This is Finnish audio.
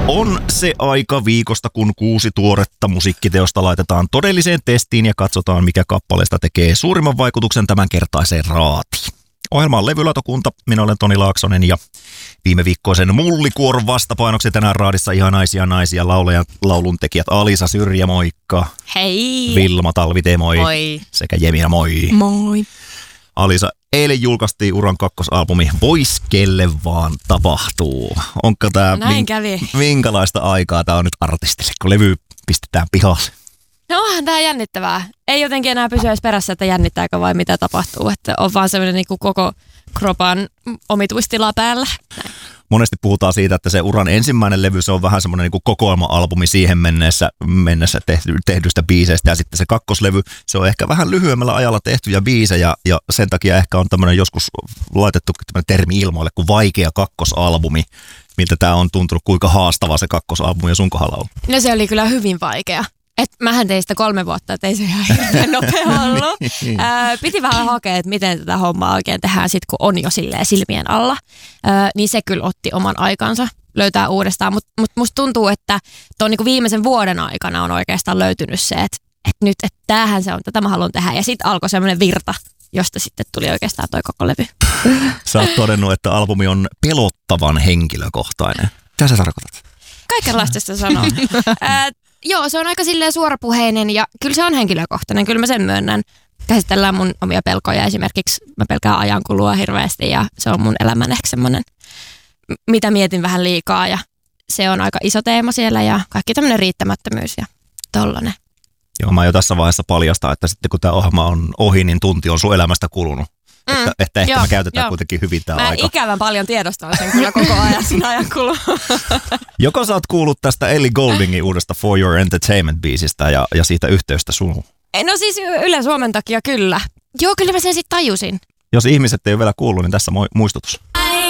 On se aika viikosta, kun 6 tuoretta musiikkiteosta laitetaan todelliseen testiin ja katsotaan, mikä kappaleesta tekee suurimman vaikutuksen tämänkertaiseen raatiin. Ohjelma on Levylautakunta, minä olen Toni Laaksonen ja viime viikkoisen Mullikuoron vastapainoksi tänään raadissa ihan naisia lauleja, lauluntekijät Alisa Syrjä, moikka. Hei. Vilma Talvite, moi. Moi. Sekä Jemina, moi. Moi. Alisa, eilen julkaistiin uran kakkosalbumi Vois kelle vaan tapahtuu. Onko tää minkälaista aikaa tää on nyt artistille, kun levy pistetään pihalle? No onhan tää jännittävää. Ei jotenkin enää pysy edes perässä, että jännittääkö vai mitä tapahtuu. Että on vaan semmoinen niin koko kropan omituistila päällä. Näin. Monesti puhutaan siitä, että se uran ensimmäinen levy, se on vähän semmoinen niin kokoelma-albumi siihen mennessä tehdyistä biiseistä. Ja sitten se kakkoslevy, se on ehkä vähän lyhyemmällä ajalla tehtyjä biisejä. Ja sen takia ehkä on tämmöinen joskus laitettu termi ilmoille kuin vaikea kakkosalbumi. Miltä tää on tuntunut, kuinka haastava se kakkosalbumi ja sun kohdalla on? No se oli kyllä hyvin vaikea. Mähän tein sitä 3 vuotta, että ei se ihan hirveän nopea ollut. Piti vähän hakea, että miten tätä hommaa oikein tehdään sit, kun on jo silleen silmien alla. Niin se kyllä otti oman aikansa löytää uudestaan. Mutta musta tuntuu, että tuon niinku viimeisen vuoden aikana on oikeastaan löytynyt se, että nyt että tämähän se on, tätä mä haluan tehdä. Ja sitten alkoi semmoinen virta, josta sitten tuli oikeastaan toi koko levy. Sä oot todennut, että albumi on pelottavan henkilökohtainen. Mitä sä tarkoitat? Kaikenlaista sitä sanoo. Joo, se on aika silleen suorapuheinen ja kyllä se on henkilökohtainen, kyllä mä sen myönnän. Käsitellään mun omia pelkoja esimerkiksi, mä pelkään ajankulua hirveästi ja se on mun elämän ehkä semmoinen, mitä mietin vähän liikaa ja se on aika iso teema siellä ja kaikki tämmöinen riittämättömyys ja tollanen. Joo, mä jo tässä vaiheessa paljastan, että sitten kun tämä ohjelma on ohi, niin tunti on sun elämästä kulunut. Että ehkä me käytetään kuitenkin hyvin tämä aika. Mä ikävän paljon tiedostan sen kyllä koko ajan siinä ajankulua. Joko sä oot kuullut tästä Ellie Gouldingin uudesta For Your Entertainment-biisistä ja siitä yhteystä sunuun? No siis Yle Suomen takia kyllä. Joo, kyllä mä sen sitten tajusin. Jos ihmiset ei ole vielä kuullut, niin tässä muistutus.